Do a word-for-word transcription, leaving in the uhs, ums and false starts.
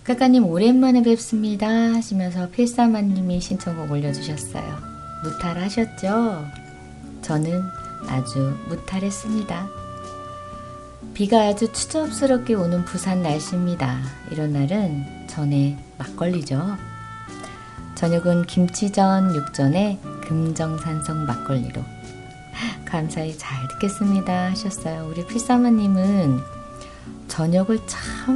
까까님 오랜만에 뵙습니다 하시면서 필사마님이 신청곡 올려주셨어요. 무탈하셨죠? 저는 아주 무탈했습니다. 비가 아주 추접스럽게 오는 부산 날씨입니다. 이런 날은 전에 막걸리죠. 저녁은 김치전, 육전에 금정산성 막걸리로 감사히 잘 듣겠습니다 하셨어요. 우리 필사마님은 저녁을 참